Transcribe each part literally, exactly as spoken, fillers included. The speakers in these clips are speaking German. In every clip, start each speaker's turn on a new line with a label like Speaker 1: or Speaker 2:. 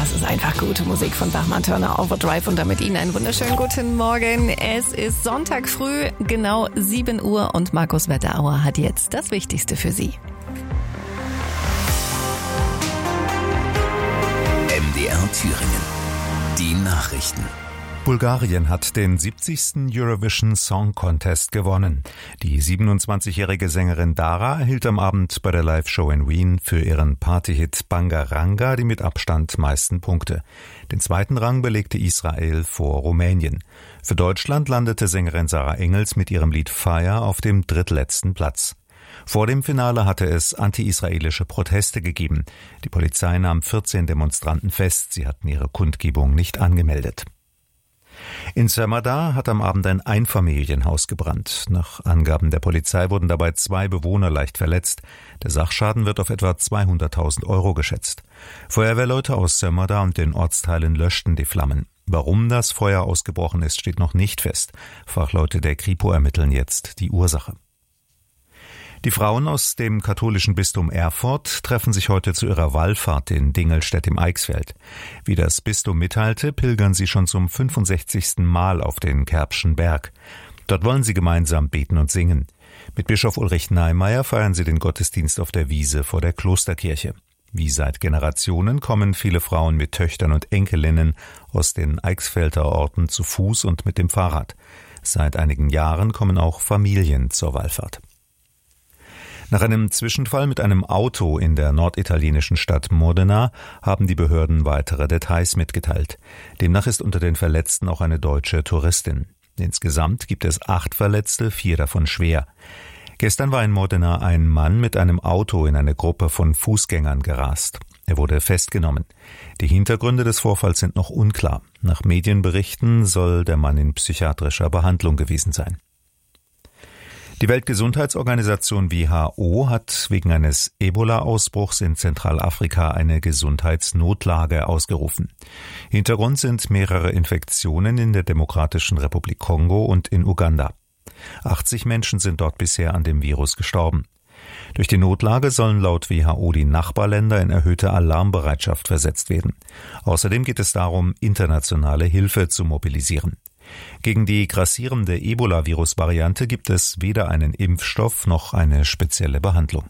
Speaker 1: Das ist einfach gute Musik von Bachmann Turner Overdrive und damit Ihnen einen wunderschönen guten Morgen. Es ist Sonntag früh, genau sieben Uhr und Markus Wetterauer hat jetzt das Wichtigste für Sie.
Speaker 2: M D R Thüringen. Die Nachrichten.
Speaker 3: Bulgarien hat den siebzigsten Eurovision Song Contest gewonnen. Die siebenundzwanzigjährige Sängerin Dara erhielt am Abend bei der Live-Show in Wien für ihren Partyhit Bangaranga die mit Abstand meisten Punkte. Den zweiten Rang belegte Israel vor Rumänien. Für Deutschland landete Sängerin Sarah Engels mit ihrem Lied Fire auf dem drittletzten Platz. Vor dem Finale hatte es anti-israelische Proteste gegeben. Die Polizei nahm vierzehn Demonstranten fest. Sie hatten ihre Kundgebung nicht angemeldet. In Sömmerda hat am Abend ein Einfamilienhaus gebrannt. Nach Angaben der Polizei wurden dabei zwei Bewohner leicht verletzt. Der Sachschaden wird auf etwa zweihunderttausend Euro geschätzt. Feuerwehrleute aus Sömmerda und den Ortsteilen löschten die Flammen. Warum das Feuer ausgebrochen ist, steht noch nicht fest. Fachleute der Kripo ermitteln jetzt die Ursache. Die Frauen aus dem katholischen Bistum Erfurt treffen sich heute zu ihrer Wallfahrt in Dingelstedt im Eichsfeld. Wie das Bistum mitteilte, pilgern sie schon zum fünfundsechzigsten Mal auf den Kerbschen Berg. Dort wollen sie gemeinsam beten und singen. Mit Bischof Ulrich Neimeyer feiern sie den Gottesdienst auf der Wiese vor der Klosterkirche. Wie seit Generationen kommen viele Frauen mit Töchtern und Enkelinnen aus den Eichsfelder Orten zu Fuß und mit dem Fahrrad. Seit einigen Jahren kommen auch Familien zur Wallfahrt. Nach einem Zwischenfall mit einem Auto in der norditalienischen Stadt Modena haben die Behörden weitere Details mitgeteilt. Demnach ist unter den Verletzten auch eine deutsche Touristin. Insgesamt gibt es acht Verletzte, vier davon schwer. Gestern war in Modena ein Mann mit einem Auto in eine Gruppe von Fußgängern gerast. Er wurde festgenommen. Die Hintergründe des Vorfalls sind noch unklar. Nach Medienberichten soll der Mann in psychiatrischer Behandlung gewesen sein. Die Weltgesundheitsorganisation W H O hat wegen eines Ebola-Ausbruchs in Zentralafrika eine Gesundheitsnotlage ausgerufen. Hintergrund sind mehrere Infektionen in der Demokratischen Republik Kongo und in Uganda. achtzig Menschen sind dort bisher an dem Virus gestorben. Durch die Notlage sollen laut W H O die Nachbarländer in erhöhte Alarmbereitschaft versetzt werden. Außerdem geht es darum, internationale Hilfe zu mobilisieren. Gegen die grassierende Ebola-Virus-Variante gibt es weder einen Impfstoff noch eine spezielle Behandlung.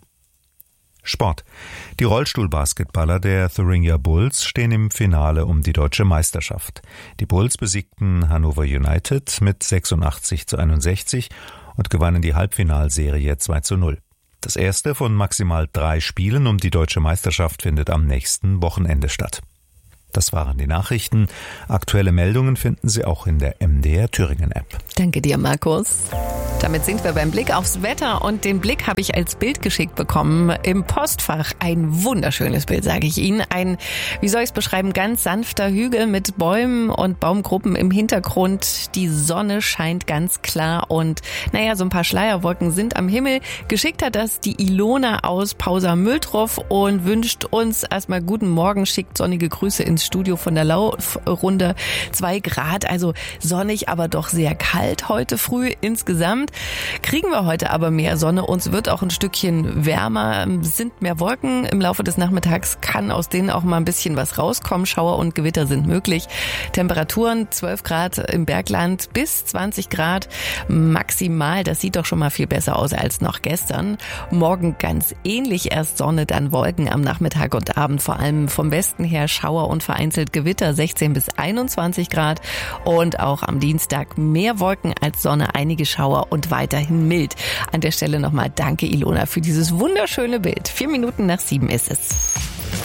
Speaker 3: Sport. Die Rollstuhlbasketballer der Thuringia Bulls stehen im Finale um die deutsche Meisterschaft. Die Bulls besiegten Hannover United mit sechsundachtzig zu einundsechzig und gewannen die Halbfinalserie zwei zu null. Das erste von maximal drei Spielen um die deutsche Meisterschaft findet am nächsten Wochenende statt. Das waren die Nachrichten. Aktuelle Meldungen finden Sie auch in der M D R Thüringen App.
Speaker 1: Danke dir, Markus. Damit sind wir beim Blick aufs Wetter und den Blick habe ich als Bild geschickt bekommen. Im Postfach ein wunderschönes Bild, sage ich Ihnen. Ein, wie soll ich es beschreiben, ganz sanfter Hügel mit Bäumen und Baumgruppen im Hintergrund. Die Sonne scheint ganz klar und naja, so ein paar Schleierwolken sind am Himmel. Geschickt hat das die Ilona aus Pausa-Mültroff und wünscht uns erstmal guten Morgen, schickt sonnige Grüße ins Studio von der Laufrunde. Zwei Grad, also sonnig, aber doch sehr kalt heute früh insgesamt. Kriegen wir heute aber mehr Sonne, uns wird auch ein Stückchen wärmer, sind mehr Wolken im Laufe des Nachmittags, kann aus denen auch mal ein bisschen was rauskommen, Schauer und Gewitter sind möglich. Temperaturen zwölf Grad im Bergland bis zwanzig Grad maximal, das sieht doch schon mal viel besser aus als noch gestern. Morgen ganz ähnlich, erst Sonne, dann Wolken am Nachmittag und Abend, vor allem vom Westen her Schauer und vereinzelt Gewitter, sechzehn bis einundzwanzig Grad und auch am Dienstag mehr Wolken als Sonne, einige Schauer und weiterhin mild. An der Stelle nochmal danke Ilona für dieses wunderschöne Bild. Vier Minuten nach sieben ist es.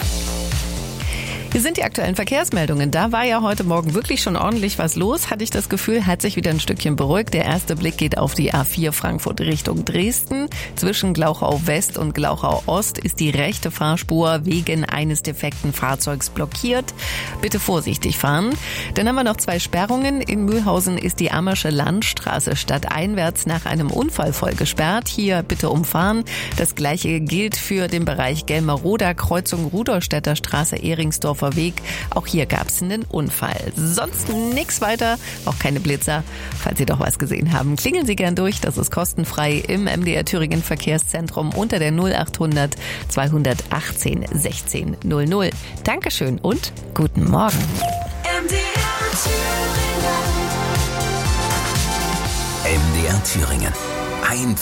Speaker 1: Hier sind die aktuellen Verkehrsmeldungen. Da war ja heute Morgen wirklich schon ordentlich was los, hatte ich das Gefühl, hat sich wieder ein Stückchen beruhigt. Der erste Blick geht auf die A vier Frankfurt Richtung Dresden. Zwischen Glauchau West und Glauchau Ost ist die rechte Fahrspur wegen eines defekten Fahrzeugs blockiert. Bitte vorsichtig fahren. Dann haben wir noch zwei Sperrungen. In Mühlhausen ist die Ammersche Landstraße stadteinwärts nach einem Unfall voll gesperrt. Hier bitte umfahren. Das gleiche gilt für den Bereich Gelmeroda, Kreuzung Rudolstädter Straße, Ehringsdorf Düsseldorfer Weg. Auch hier gab es einen Unfall. Sonst nichts weiter, auch keine Blitzer. Falls Sie doch was gesehen haben, klingeln Sie gern durch. Das ist kostenfrei im M D R Thüringen Verkehrszentrum unter der null achthundert zweihundertachtzehn sechzehn null null. Dankeschön und guten Morgen.
Speaker 2: M D R Thüringen. M D R Thüringen. Ein